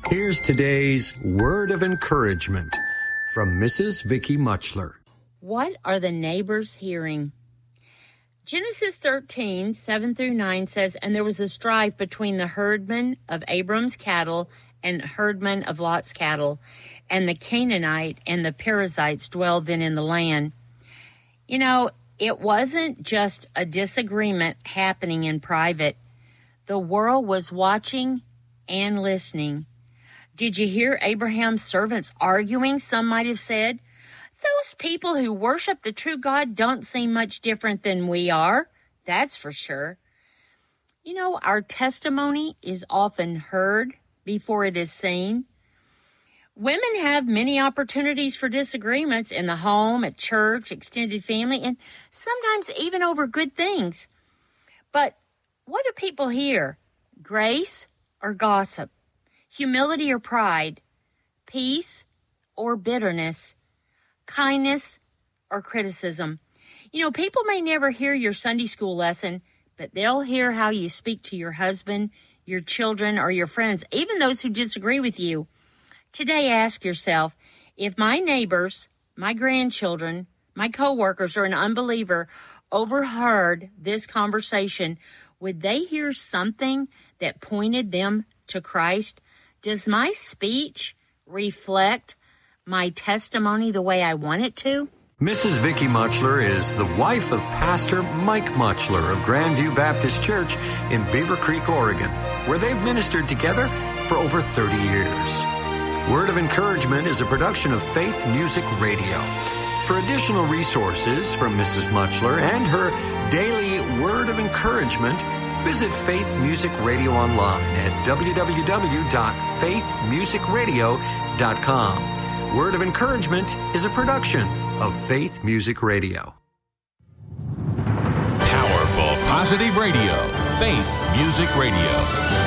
Here's today's word of encouragement from Mrs. Vicky Muchler. What are the neighbors hearing? Genesis 13, 7 through 9 says, "And there was a strife between the herdmen of Abram's cattle and herdmen of Lot's cattle, and the Canaanite and the Perizzites dwelled then in the land." You know, it wasn't just a disagreement happening in private. The world was watching and listening. Did you hear Abraham's servants arguing? Some might have said, "Those people who worship the true God don't seem much different than we are. That's for sure." You know, our testimony is often heard before it is seen. Women have many opportunities for disagreements in the home, at church, extended family, and sometimes even over good things. But what do people hear? Grace or gossip? Humility or pride? Peace or bitterness? Kindness or criticism? You know, people may never hear your Sunday school lesson, but they'll hear how you speak to your husband, your children, or your friends, even those who disagree with you. Today, ask yourself, if my neighbors, my grandchildren, my coworkers, or an unbeliever overheard this conversation, would they hear something that pointed them to Christ? Does my speech reflect my testimony the way I want it to? Mrs. Vicky Muchler is the wife of Pastor Mike Muchler of Grandview Baptist Church in Beaver Creek, Oregon, where they've ministered together for over 30 years. Word of Encouragement is a production of Faith Music Radio. For additional resources from Mrs. Muchler and her daily Word of Encouragement, visit Faith Music Radio online at www.faithmusicradio.com. Word of Encouragement is a production of Faith Music Radio. Powerful, positive radio. Faith Music Radio.